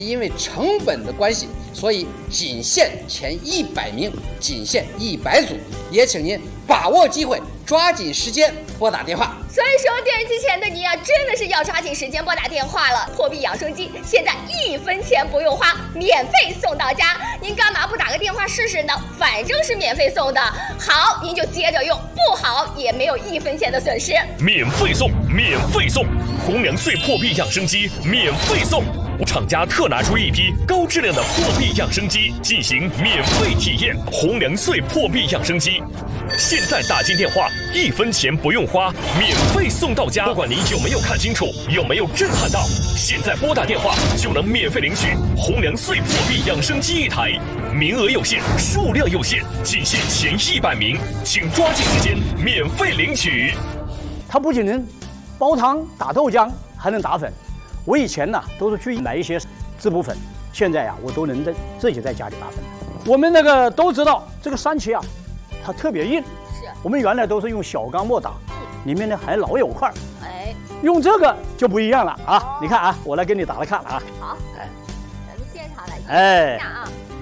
因为成本的关系，所以仅限前100名，仅限100组，也请您把握机会，抓紧时间拨打电话。 所以说，电视机前的你啊，真的是要抓紧时间拨打电话了。破壁养生机现在1分钱不用花，免费送到家，您干嘛不打个电话试试呢？反正是免费送的，好您就接着用，不好也没有1分钱的损失。 免费送，免费送，红粮穗破壁养生机免费送。厂家特拿出一批高质量的破壁养生机进行免费体验。红粮穗破壁养生机，现在打进电话，1分钱不用花，免费送到家。不管你有没有看清楚，有没有震撼到，现在拨打电话就能免费领取红粮穗破壁养生机1台，名额有限，数量有限，仅限前100名，请抓紧时间免费领取。 它不仅能煲汤、打豆浆，还能打粉。我以前呢都是去买一些滋补粉，现在呀我都能自己在家里打粉。我们那个都知道这个山茄啊，它特别硬， 是我们原来都是用小钢沫打，里面呢还老有块， 哎， 用这个就不一样了啊！你看啊，我来给你打来看啊。 好，咱们现场来看一下啊。